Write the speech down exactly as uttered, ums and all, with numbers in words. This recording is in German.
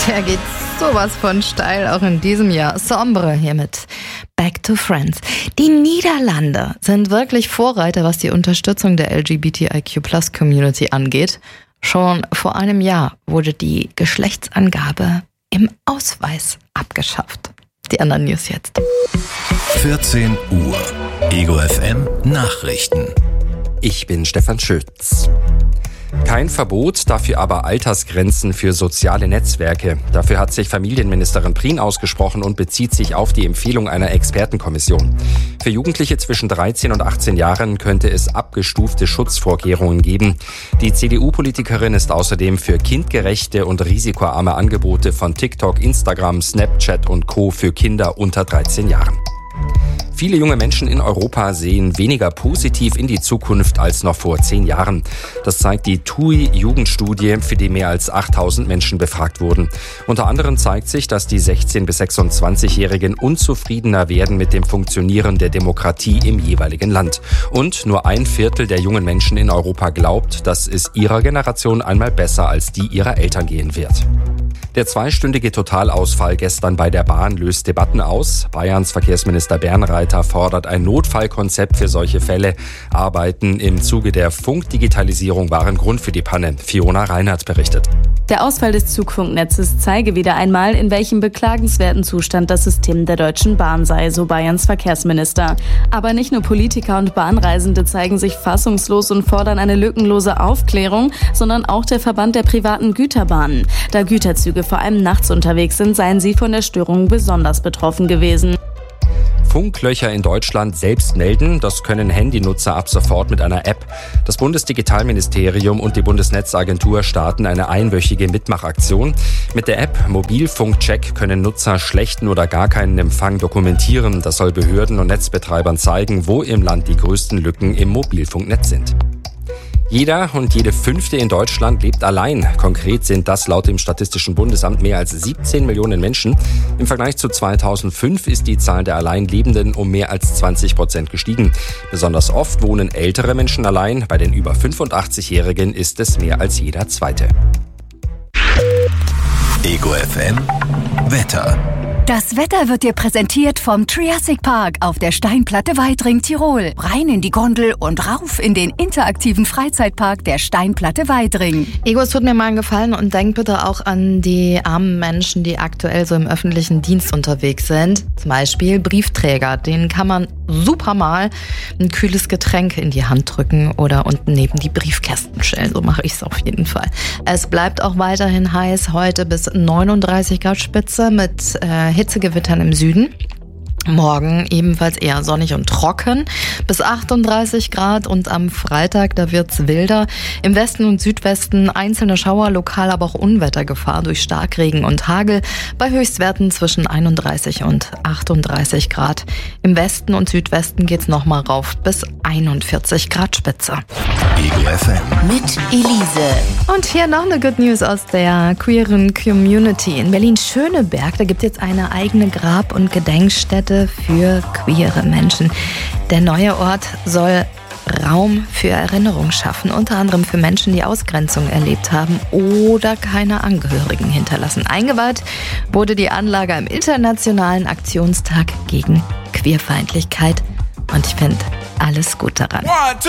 Der geht sowas von steil, auch in diesem Jahr. Sombre hier mit Back to Friends. Die Niederlande sind wirklich Vorreiter, was die Unterstützung der L G B T I Q Plus Community angeht. Schon vor einem Jahr wurde die Geschlechtsangabe im Ausweis abgeschafft. Die anderen News jetzt. vierzehn Uhr. Ego F M Nachrichten. Ich bin Stefan Schütz. Kein Verbot, dafür aber Altersgrenzen für soziale Netzwerke. Dafür hat sich Familienministerin Prien ausgesprochen und bezieht sich auf die Empfehlung einer Expertenkommission. Für Jugendliche zwischen dreizehn und achtzehn Jahren könnte es abgestufte Schutzvorkehrungen geben. Die C D U-Politikerin ist außerdem für kindgerechte und risikoarme Angebote von TikTok, Instagram, Snapchat und Co. für Kinder unter dreizehn Jahren. Viele junge Menschen in Europa sehen weniger positiv in die Zukunft als noch vor zehn Jahren. Das zeigt die T U I-Jugendstudie, für die mehr als achttausend Menschen befragt wurden. Unter anderem zeigt sich, dass die sechzehn- bis sechsundzwanzigjährigen unzufriedener werden mit dem Funktionieren der Demokratie im jeweiligen Land. Und nur ein Viertel der jungen Menschen in Europa glaubt, dass es ihrer Generation einmal besser als die ihrer Eltern gehen wird. Der zweistündige Totalausfall gestern bei der Bahn löst Debatten aus. Bayerns Verkehrsminister Bernreiter fordert ein Notfallkonzept für solche Fälle. Arbeiten im Zuge der Funkdigitalisierung waren Grund für die Panne. Fiona Reinhardt berichtet. Der Ausfall des Zugfunknetzes zeige wieder einmal, in welchem beklagenswerten Zustand das System der Deutschen Bahn sei, so Bayerns Verkehrsminister. Aber nicht nur Politiker und Bahnreisende zeigen sich fassungslos und fordern eine lückenlose Aufklärung, sondern auch der Verband der privaten Güterbahnen. Da Güterzüge vor allem nachts unterwegs sind, seien sie von der Störung besonders betroffen gewesen. Funklöcher in Deutschland selbst melden, das können Handynutzer ab sofort mit einer App. Das Bundesdigitalministerium und die Bundesnetzagentur starten eine einwöchige Mitmachaktion. Mit der App Mobilfunkcheck können Nutzer schlechten oder gar keinen Empfang dokumentieren. Das soll Behörden und Netzbetreibern zeigen, wo im Land die größten Lücken im Mobilfunknetz sind. Jeder und jede Fünfte in Deutschland lebt allein. Konkret sind das laut dem Statistischen Bundesamt mehr als siebzehn Millionen Menschen. Im Vergleich zu zweitausendfünf ist die Zahl der Alleinlebenden um mehr als zwanzig Prozent gestiegen. Besonders oft wohnen ältere Menschen allein. Bei den über fünfundachtzigjährigen ist es mehr als jeder Zweite. Ego F M Wetter. Das Wetter wird dir präsentiert vom Triassic Park auf der Steinplatte Weidring, Tirol. Rein in die Gondel und rauf in den interaktiven Freizeitpark der Steinplatte Weidring. Ego, es tut mir mal einen Gefallen und denk bitte auch an die armen Menschen, die aktuell so im öffentlichen Dienst unterwegs sind. Zum Beispiel Briefträger. Denen kann man super mal ein kühles Getränk in die Hand drücken oder unten neben die Briefkästen stellen. So mache ich es auf jeden Fall. Es bleibt auch weiterhin heiß. Heute bis neununddreißig Grad Spitze mit äh, Hitzegewittern im Süden. Morgen ebenfalls eher sonnig und trocken, bis achtunddreißig Grad und am Freitag, da wird's wilder. Im Westen und Südwesten einzelne Schauer, lokal aber auch Unwettergefahr durch Starkregen und Hagel bei Höchstwerten zwischen einunddreißig und achtunddreißig Grad. Im Westen und Südwesten geht's nochmal rauf bis einundvierzig Grad Spitze. Ego F M Mit Elise. Und hier noch eine Good News aus der queeren Community. In Berlin-Schöneberg, da gibt's jetzt eine eigene Grab- und Gedenkstätte für queere Menschen. Der neue Ort soll Raum für Erinnerung schaffen, unter anderem für Menschen, die Ausgrenzung erlebt haben oder keine Angehörigen hinterlassen. Eingeweiht wurde die Anlage am Internationalen Aktionstag gegen Queerfeindlichkeit und ich finde alles gut daran. One, two.